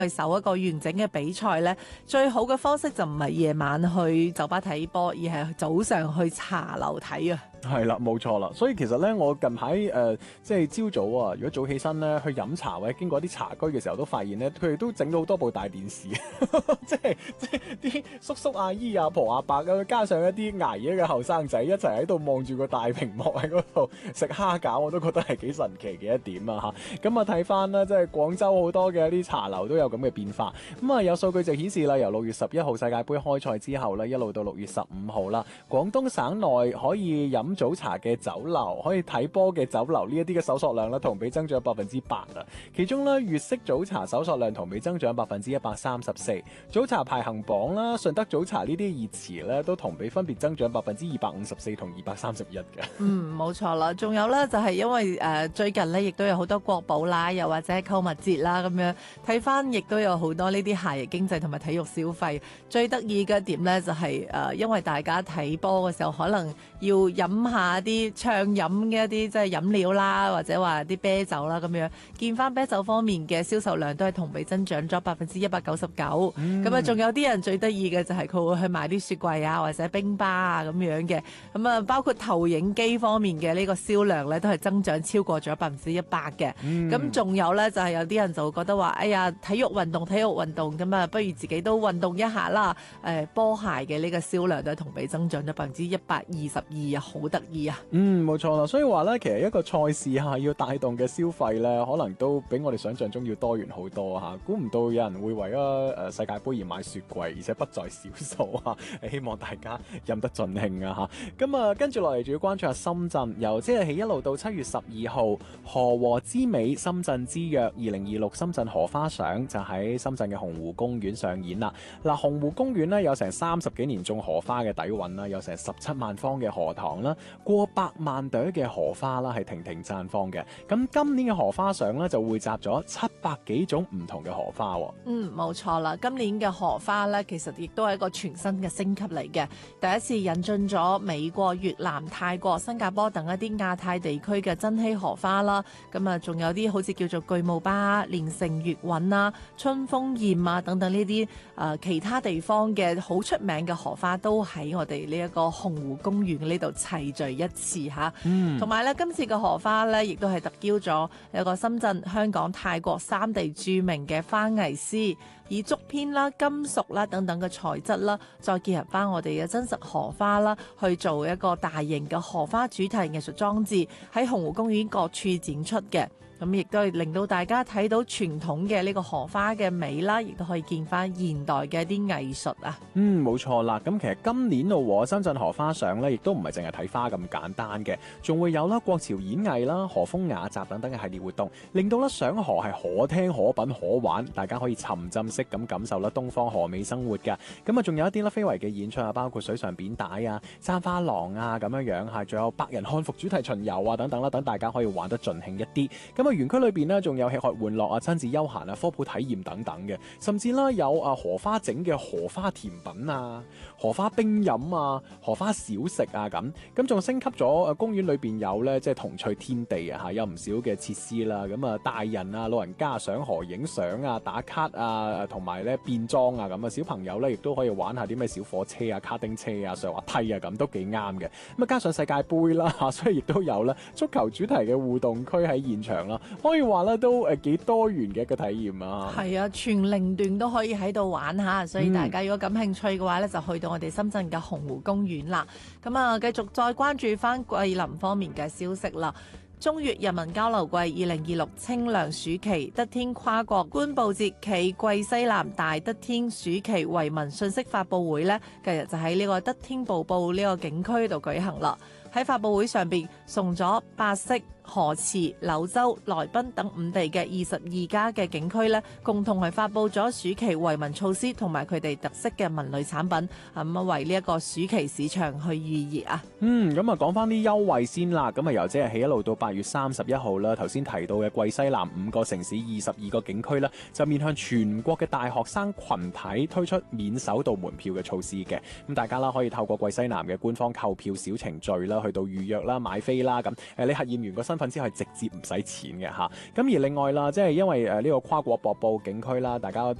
去搜一個完整嘅比賽呢，最好嘅方式就唔係夜晚去酒吧睇波，而係早上去茶樓睇啊。 係啦，冇錯啦。所以其實咧，我近排即係朝早啊，如果早起身咧去飲茶或者經過啲茶居嘅時候，都發現咧佢哋都整到好多部大電視，即係啲叔叔阿姨阿婆阿伯咁，加上一啲捱夜嘅後生仔一齊喺度望住個大屏幕喺嗰度食蝦餃，我都覺得係幾神奇嘅一點啊嚇。咁啊睇翻啦，即係廣州好多嘅一啲茶樓都有咁嘅變化。咁啊有數據就顯示啦，由6月11號世界盃開賽之後咧，一路到6月15號啦，廣東省內可以飲早茶嘅酒樓，可以睇波嘅酒樓呢一啲嘅搜索量啦，同比增長8%啊！其中咧，粵式早茶搜索量同比增長134%，早茶排行榜啦，順德早茶呢啲熱詞咧都同比分別增長254%同231嘅。 冇錯啦，仲有咧就係因為最近咧亦都有好多國寶啦，又或者購物節啦咁樣，睇翻亦都有好多呢啲夏日經濟同埋體育消費。最得意嘅一點咧就係因為大家睇波嘅時候可能要飲下啲暢飲嘅一啲即係飲料啦，或者話啲啤酒啦咁樣，見翻啤酒方面嘅銷售量都係同比增長咗199%。咁啊，仲有啲人最得意嘅就係佢會去買啲雪櫃啊，或者冰巴啊咁樣嘅。咁啊，包括投影機方面嘅呢個銷量咧，都係增長超過咗100%嘅。咁仲有咧，就係有啲人就會覺得話，哎呀，體育運動咁啊，不如自己都運動一下啦。波鞋嘅呢個銷量都係同比增長咗122%啊，好得意啊！ 冇錯啦，所以話咧，其實一個賽事嚇要帶動嘅消費咧，可能都比我哋想象中要多元好多嚇。估唔到有人會為咗世界盃而買雪櫃，而且不在少數嚇。希望大家飲得盡興啊嚇。咁啊，跟住落嚟仲要關注下深圳，由即日起一路到7月12號，河和之美深圳之約2026深圳荷花賞就喺深圳嘅洪湖公園上演啦。嗱，洪湖公園咧有成30幾年種荷花嘅底蘊啦，有成17萬方嘅荷塘啦，過百萬朵嘅荷花啦，係亭亭綻放嘅。咁今年嘅荷花賞咧就匯集咗700幾種唔同嘅荷花。 冇錯啦，今年嘅荷花咧，其實亦都係一個全新嘅升級嚟嘅。第一次引進咗美國、越南、泰國、新加坡等一啲亞太地區嘅珍稀荷花啦。咁啊，仲有啲好似叫做巨無霸、連城月韻啊、春風艷啊等等呢啲其他地方嘅好出名嘅荷花，都喺我哋呢一個洪湖公園呢度齊聚一次嚇。同埋咧，今次嘅荷花咧，亦都係特邀咗有個深圳、香港、泰國三地著名嘅花藝師，以竹編啦、金屬啦等等嘅材質啦，再結合翻我哋嘅真實荷花啦，去做一個大型嘅荷花主題藝術裝置，喺洪湖公園各處展出嘅。咁亦都係令到大家睇到傳統嘅呢個荷花嘅美啦，亦都可以見翻現代嘅一啲藝術啊。 冇錯啦。咁其實今年咯，深圳荷花賞咧，亦都唔係淨係睇花咁簡單嘅，仲會有啦國潮演藝啦、荷風雅集等等嘅系列活動，令到咧賞荷係可聽可品可玩，大家可以沉浸式咁感受啦東方荷美生活㗎。咁啊，仲有一啲啦非遺嘅演出啊，包括水上扁帶啊、山花廊啊咁樣樣嚇，仲有百人漢服主題巡遊啊等等啦，等大家可以玩得盡興一啲。咁啊，園區裏邊呢，仲有吃喝玩樂啊、親子休閒啊、科普體驗等等嘅，甚至啦有荷花整嘅荷花甜品啊、荷花冰飲啊、荷花小食啊咁仲升級咗公園裏邊有咧即係童趣天地啊嚇，有唔少嘅設施啦。咁啊，大人啊、老人家上河影相啊、打卡啊，同埋咧變裝啊咁啊，小朋友咧亦都可以玩下啲咩小火車啊、卡丁車啊、上滑梯啊咁都幾啱嘅。咁啊，加上世界盃啦嚇，所以亦都有啦足球主題嘅互動區喺現場啦，可以話咧都幾多元嘅一個體驗啊。係啊，全齡段都可以喺度玩下，所以大家如果感興趣嘅話咧，就去到我哋深圳嘅洪湖公園啦。咁啊，繼續再關注翻桂林方面嘅消息啦。中越人民交流季2026清涼暑期德天跨國觀報節暨桂西南大德天暑期維民信息發佈會呢，近日就喺呢個德天瀑布呢個景區度舉行啦。喺發佈會上邊送咗百色、河池、柳州、來賓等5地嘅22家嘅景區咧，共同係發佈咗暑期惠民措施同埋佢哋特色嘅文旅產品，咁為呢一個暑期市場去預熱啊。 咁啊講翻啲優惠先啦。咁啊由即日起一路到8月31號啦，頭先提到嘅桂西南5個城市22個景區啦，就面向全國嘅大學生群體推出免首度門票嘅措施嘅。咁大家啦可以透過桂西南嘅官方購票小程序啦，去到預約啦、買飛啦咁。你核驗完個身份之後係直接唔使錢嘅嚇。咁而另外啦，即係因為呢個跨國瀑布景區啦，大家都